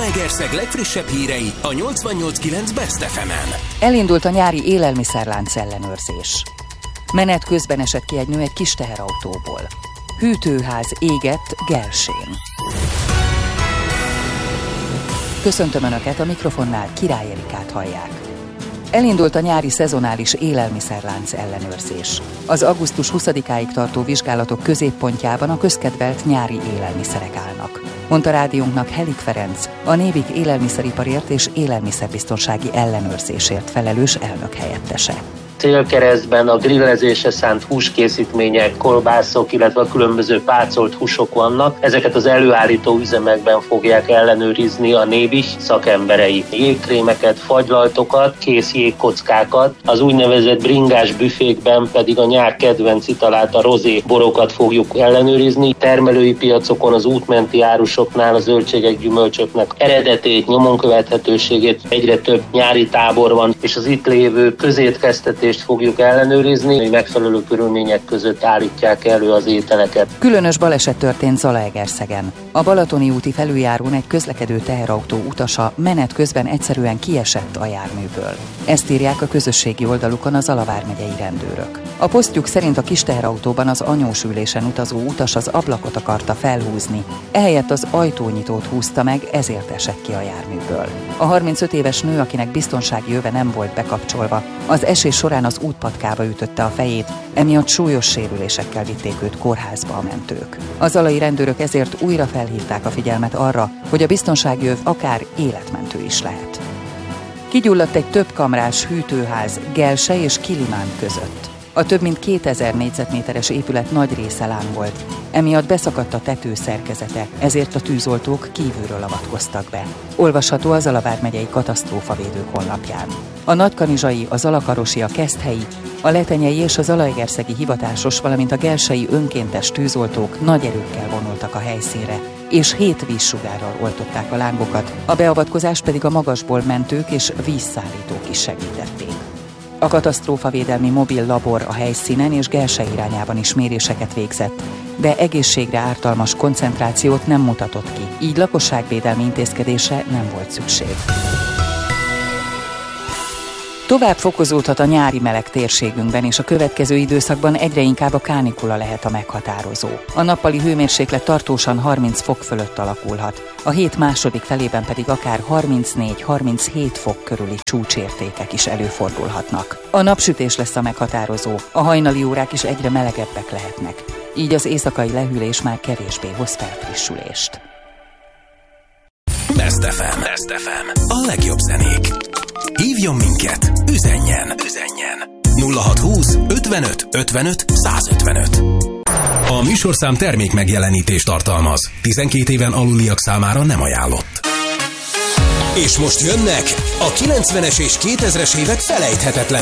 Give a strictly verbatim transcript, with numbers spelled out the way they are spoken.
Zalaegerszeg legfrissebb hírei a nyolcvannyolc kilenc Best ef emen. Elindult a nyári élelmiszerlánc ellenőrzés. Menet közben esett ki egy nő egy kis teherautóból. Hűtőház égett Gelsén. Köszöntöm Önöket, a mikrofonnál Király Erikát hallják. Elindult a nyári szezonális élelmiszerlánc ellenőrzés. Az augusztus huszadikáig tartó vizsgálatok középpontjában a közkedvelt nyári élelmiszerek állnak, mondta rádiónknak Helik Ferenc, a Névik élelmiszeriparért és élelmiszerbiztonsági ellenőrzésért felelős elnök helyettese. Célkeresztben a grillezésre szánt húskészítmények, kolbászok, illetve a különböző pácolt húsok vannak. Ezeket az előállító üzemekben fogják ellenőrizni a Névik szakemberei. Jégkrémeket, fagylaltokat, kész jégkockákat, az úgynevezett bringás büfékben pedig a nyár kedvenc italát, a rozé borokat fogjuk ellenőrizni. Termelői piacokon, az útmenti árusoknál a zöldségek, gyümölcsöknek eredetét, nyomon követhetőségét, egyre több nyári tábor van, és az itt lévő közétkeztetés fogjuk ellenőrizni, hogy megfelelő körülmények között állítják elő az ételeket. Különös baleset történt Zalaegerszegen. A Balatoni úti felüljárón egy közlekedő teherautó utasa menet közben egyszerűen kiesett a járműből. Ezt írják a közösségi oldalukon a Zala vármegyei rendőrök. A posztjuk szerint a kis teherautóban az anyós ülésen utazó utas az ablakot akarta felhúzni, ehelyett az ajtónyitót húzta meg, ezért esett ki a járműből. A harmincöt éves nő, akinek biztonsági öve nem volt bekapcsolva, az esés során az útpatkába ütötte a fejét, emiatt súlyos sérülésekkel vitték őt kórházba a mentők. A zalai rendőrök ezért újra felhívták a figyelmet arra, hogy a biztonsági öv akár életmentő is lehet. Kigyulladt egy több kamrás hűtőház Gelse és Kilimán között. A több mint kétezer négyzetméteres épület nagy része lángolt, emiatt beszakadt a tető szerkezete, ezért a tűzoltók kívülről avatkoztak be. Olvasható a Zala vármegyei katasztrófavédők honlapján. A nagykanizsai, a zalakarosi, a keszthelyi, a letenyei és a zalaegerszegi hivatásos, valamint a gelsei önkéntes tűzoltók nagy erőkkel vonultak a helyszínre, és hét vízsugárral oltották a lángokat, a beavatkozást pedig a magasból mentők és vízszállítók is segítették. A katasztrófavédelmi mobil labor a helyszínen és Gelse irányában is méréseket végzett, de egészségre ártalmas koncentrációt nem mutatott ki, így lakosságvédelmi intézkedésre nem volt szükség. Tovább fokozódhat a nyári meleg térségünkben, és a következő időszakban egyre inkább a kánikula lehet a meghatározó. A nappali hőmérséklet tartósan harminc fok fölött alakulhat, a hét második felében pedig akár harmincnégy-harminchét fok körüli csúcsértékek is előfordulhatnak. A napsütés lesz a meghatározó, a hajnali órák is egyre melegebbek lehetnek, így az éjszakai lehűlés már kevésbé hoz felfrissülést. Best ef em. Best ef em. A legjobb zenék. Hívjon minket, üzenjen, üzenjen. nulla hatszázhúsz ötvenöt ötvenöt százötvenöt. A műsorszám termék megjelenítést tartalmaz. tizenkét éven aluliak számára nem ajánlott. És most jönnek a kilencvenes és kétezres évek felejthetetlen